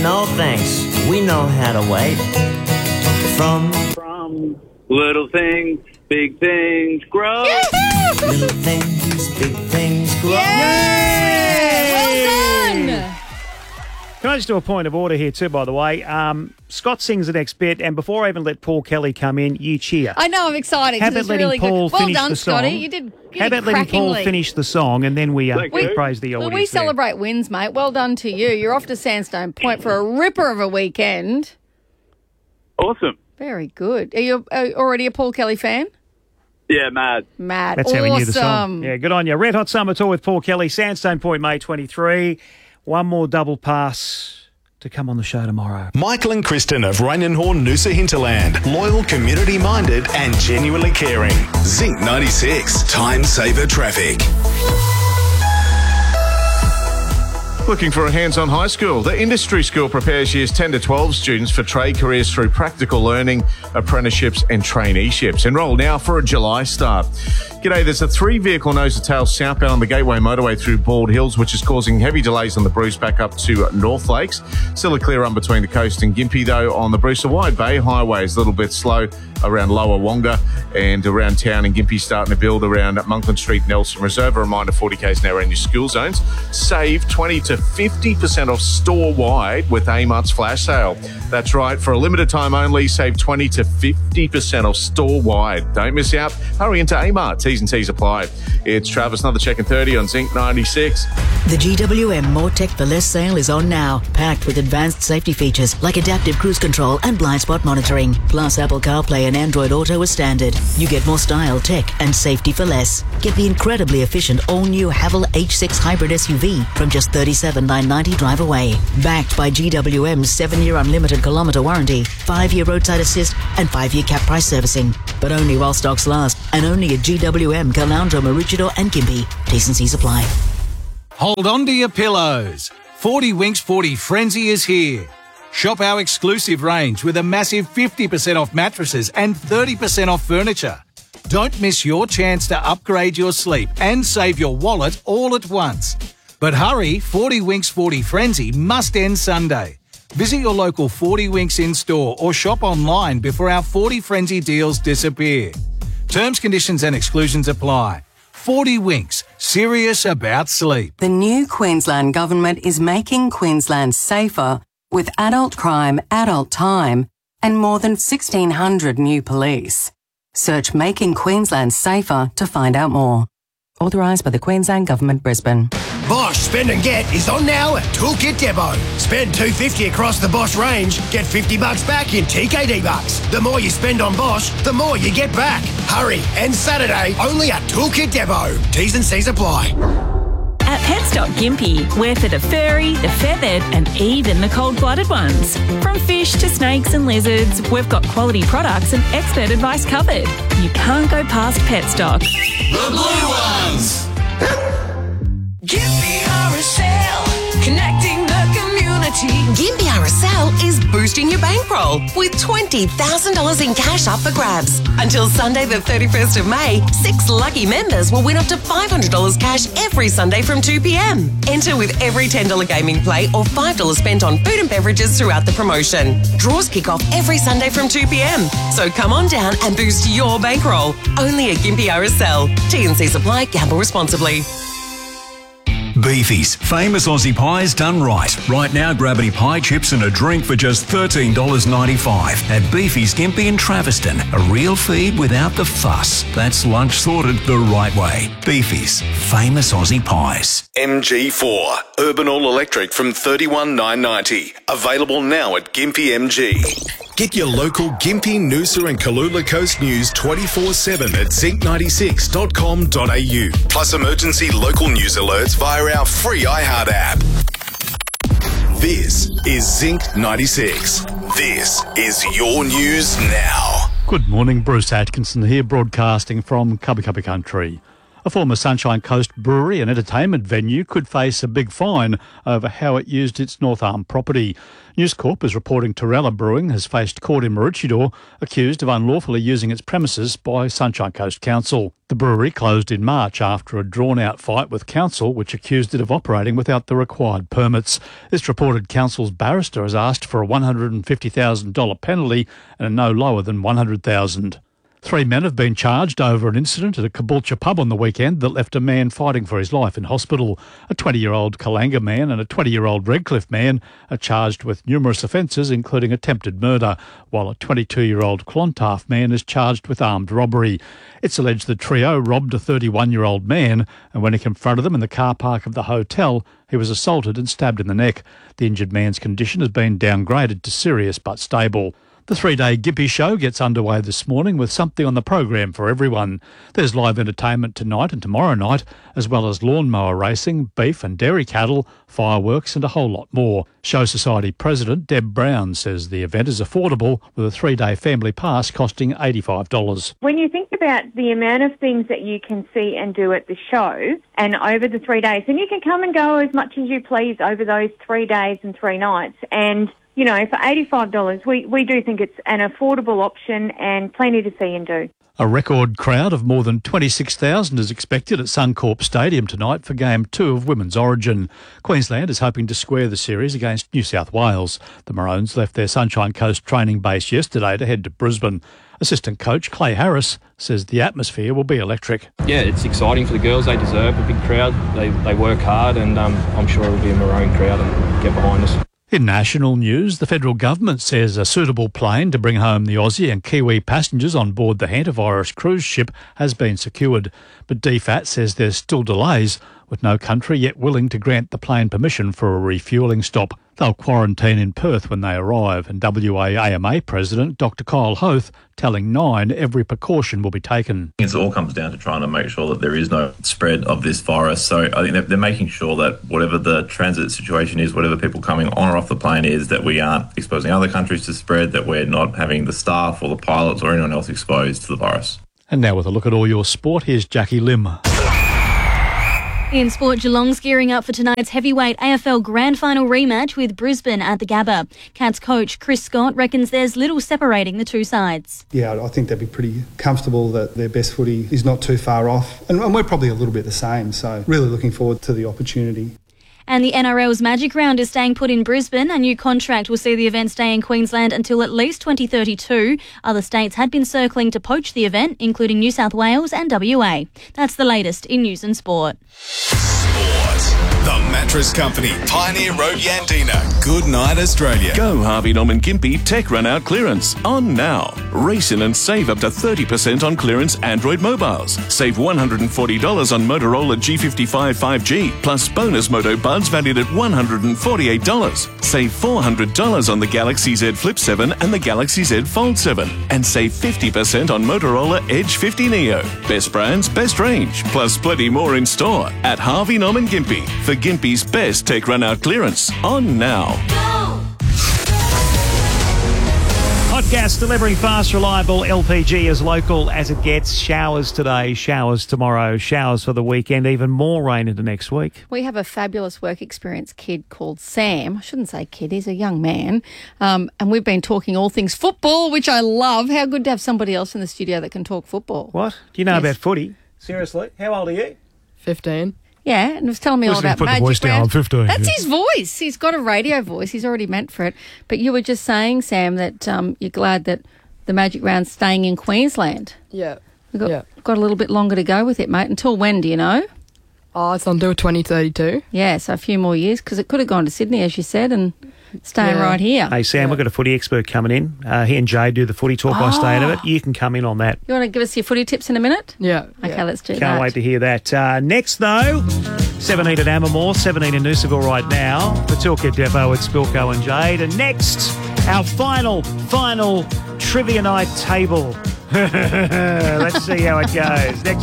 No thanks, we know how to wait. From little things, big things grow. little things, big things grow. Well done. Can I just do a point of order here too, by the way? Scott sings the next bit, and before I even let Paul Kelly come in, you cheer. I know, I'm excited. How It's about letting really Paul good. Well finish done, the song? Scotty. You did How about letting Paul crackingly. finish the song, and then we praise the audience. We celebrate wins, mate. Well done to you. You're off to Sandstone Point for a ripper of a weekend. Awesome. Very good. Are you already a Paul Kelly fan? Yeah, mad. Mad. That's awesome. how we knew the song. Yeah, good on you. Red Hot Summer Tour with Paul Kelly, Sandstone Point, May 23. One more double pass to come on the show tomorrow. Michael and Kristen of Rainenhorn, Noosa Hinterland. Loyal, community-minded and genuinely caring. Zinc 96. Time saver traffic. Looking for a hands-on high school? The Industry School prepares years 10 to 12 students for trade careers through practical learning, apprenticeships and traineeships. Enroll now for a July start. G'day, there's a 3-vehicle nose-to-tail southbound on the Gateway motorway through Bald Hills, which is causing heavy delays on the Bruce back up to North Lakes. Still a clear run between the coast and Gympie, though, on the Bruce Wide Bay Highway is a little bit slow around Lower Wonga and around town, and Gympie starting to build around Monkland Street, Nelson Reserve. A reminder, 40 k's an hour in your school zones. Save 20 to 50% off store-wide with Amart's flash sale. That's right, for a limited time only, save 20 to 50% off store-wide. Don't miss out. Hurry into Amart. T's and C's apply. It's Travis, another check and 30 on Zinc 96. The GWM More Tech for Less sale is on now, packed with advanced safety features like adaptive cruise control and blind spot monitoring, plus Apple CarPlay and Android Auto as standard. You get more style, tech and safety for less. Get the incredibly efficient all-new Haval H6 hybrid SUV from just $37,990 drive away. Backed by GWM's 7-year unlimited kilometre warranty, 5-year roadside assist and 5-year cap price servicing. But only while stocks last, and only at GWM, Caloundra, Maroochydore and Gympie. T&Cs apply. Hold on to your pillows. 40 Winks 40 Frenzy is here. Shop our exclusive range with a massive 50% off mattresses and 30% off furniture. Don't miss your chance to upgrade your sleep and save your wallet all at once. But hurry, 40 Winks 40 Frenzy must end Sunday. Visit your local 40 Winks in-store or shop online before our 40 Frenzy deals disappear. Terms, conditions and exclusions apply. 40 Winks, serious about sleep. The new Queensland Government is making Queensland safer with adult crime, adult time and more than 1,600 new police. Search Making Queensland Safer to find out more. Authorised by the Queensland Government, Brisbane. Bosch Spend and Get is on now at Toolkit Depot. Spend $250 across the Bosch range, get $50 back in TKD bucks. The more you spend on Bosch, the more you get back. Hurry, and Saturday only at Toolkit Depot. T's and C's apply. At Petstock Gympie, we're for the furry, the feathered and even the cold-blooded ones. From fish to snakes and lizards, we've got quality products and expert advice covered. You can't go past Petstock. The blue ones! Gympie RSL, connecting the community. Gympie RSL is boosting your bankroll with $20,000 in cash up for grabs. Until Sunday the 31st of May, 6 lucky members will win up to $500 cash every Sunday from 2 p.m. Enter with every $10 gaming play or $5 spent on food and beverages throughout the promotion. Draws kick off every Sunday from 2 p.m. So come on down and boost your bankroll. Only at Gympie RSL. T&Cs apply. Gamble responsibly. Beefy's, famous Aussie pies done right. Right now, grab any pie chips and a drink for just $13.95 at Beefy's Gympie and Traviston. A real feed without the fuss. That's lunch sorted the right way. Beefy's, famous Aussie pies. MG4, Urban All Electric from $31,990. Available now at Gympie MG. Get your local Gympie, Noosa and Kalula Coast news 24/7 at zinc96.com.au. Plus emergency local news alerts via our free iHeart app. This is Zinc 96. This is your news now. Good morning, Bruce Atkinson here, broadcasting from Cubby Country. A former Sunshine Coast brewery and entertainment venue could face a big fine over how it used its North Arm property. News Corp is reporting Torella Brewing has faced court in Maroochydore, accused of unlawfully using its premises by Sunshine Coast Council. The brewery closed in March after a drawn-out fight with council, which accused it of operating without the required permits. This reported council's barrister has asked for a $150,000 penalty and a no lower than $100,000. 3 men have been charged over an incident at a Caboolture pub on the weekend that left a man fighting for his life in hospital. A 20-year-old Kalanga man and a 20-year-old Redcliffe man are charged with numerous offences, including attempted murder, while a 22-year-old Clontarf man is charged with armed robbery. It's alleged the trio robbed a 31-year-old man, and when he confronted them in the car park of the hotel, he was assaulted and stabbed in the neck. The injured man's condition has been downgraded to serious but stable. The 3-day Gympie Show gets underway this morning with something on the program for everyone. There's live entertainment tonight and tomorrow night, as well as lawnmower racing, beef and dairy cattle, fireworks and a whole lot more. Show Society President Deb Brown says the event is affordable, with a 3-day family pass costing $85. When you think about the amount of things that you can see and do at the show and over the 3 days, and you can come and go as much as you please over those 3 days and 3 nights, and you know, for $85, we do think it's an affordable option and plenty to see and do. A record crowd of more than 26,000 is expected at Suncorp Stadium tonight for Game 2 of Women's Origin. Queensland is hoping to square the series against New South Wales. The Maroons left their Sunshine Coast training base yesterday to head to Brisbane. Assistant coach Clay Harris says the atmosphere will be electric. Yeah, it's exciting for the girls. They deserve a big crowd. They work hard, and I'm sure it will be a Maroon crowd and get behind us. In national news, the federal government says a suitable plane to bring home the Aussie and Kiwi passengers on board the Hantavirus cruise ship has been secured. But DFAT says there's still delays, with no country yet willing to grant the plane permission for a refuelling stop. They'll quarantine in Perth when they arrive, and WA AMA President Dr Kyle Hoth telling Nine every precaution will be taken. It all comes down to trying to make sure that there is no spread of this virus. So I think they're making sure that whatever the transit situation is, whatever people coming on or off the plane is, that we aren't exposing other countries to spread, that we're not having the staff or the pilots or anyone else exposed to the virus. And now with a look at all your sport, here's Jackie Lim. In sport, Geelong's gearing up for tonight's heavyweight AFL Grand Final rematch with Brisbane at the Gabba. Cats coach Chris Scott reckons there's little separating the two sides. Yeah, I think they'd be pretty comfortable that their best footy is not too far off. And we're probably a little bit the same, so really looking forward to the opportunity. And the NRL's Magic Round is staying put in Brisbane. A new contract will see the event stay in Queensland until at least 2032. Other states had been circling to poach the event, including New South Wales and WA. That's the latest in news and sport. The Mattress Company, Pioneer Road, Yandina. Good night, Australia. Go Harvey Norman Gympie Tech Run Out clearance on now. Race in and save up to 30% on clearance Android mobiles. Save $140 on Motorola G55 5G plus bonus Moto Buds valued at $148. Save $400 on the Galaxy Z Flip 7 and the Galaxy Z Fold 7, and save 50% on Motorola Edge 50 Neo. Best brands, best range, plus plenty more in store at Harvey Norman Gympie for Gympie's best tech run out clearance on now. Hot gas delivering fast, reliable LPG as local as it gets. Showers today, showers tomorrow, showers for the weekend, even more rain into next week. We have a fabulous work experience kid called Sam. I shouldn't say kid, he's a young man. And we've been talking all things football, which I love. How good to have somebody else in the studio that can talk football. What? Do you know about footy? Seriously? How old are you? 15. Yeah, and was telling me all about Magic voice down, Round. I'm 15. That's his voice. He's got a radio voice. He's already meant for it. But you were just saying, Sam, that you're glad that the Magic Round's staying in Queensland. Yeah. We've got a little bit longer to go with it, mate. Until when, do you know? Oh, it's until 2032. Yeah, so a few more years, because it could have gone to Sydney, as you said, and staying right here. Hey, Sam, we've got a footy expert coming in. He and Jay do the footy talk by staying of it. You can come in on that. You want to give us your footy tips in a minute? Yeah. Okay, let's do that. Can't wait to hear that. Next, though, 17 at Ambermore, 17 in Noosaville right now. The Toolkit Depot at Spilko and Jade. And next, our final trivia night table. Let's see how it goes. Next